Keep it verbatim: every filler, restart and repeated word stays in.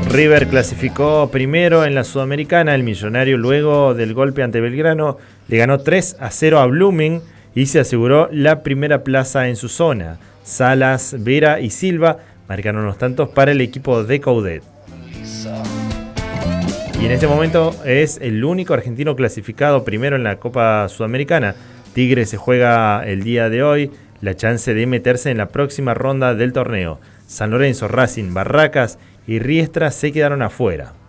River clasificó primero en la Sudamericana. El Millonario, luego del golpe ante Belgrano, le ganó tres a cero a Blooming y se aseguró la primera plaza en su zona. Salas, Vera y Silva marcaron los tantos para el equipo de Coudet. Y en este momento es el único argentino clasificado primero en la Copa Sudamericana. Tigre se juega el día de hoy la chance de meterse en la próxima ronda del torneo. San Lorenzo, Racing, Barracas y Riestra se quedaron afuera.